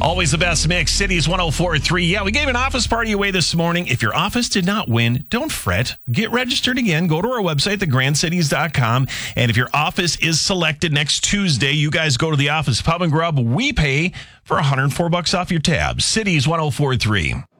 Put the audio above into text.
Always the best mix. Cities 104.3. Yeah, we gave an office party away this morning. If your office did not win, don't fret. Get registered again. Go to our website, thegrandcities.com. And if your office is selected next Tuesday, you guys go to the office pub and grub. We pay for $104 off your tab. Cities 104.3.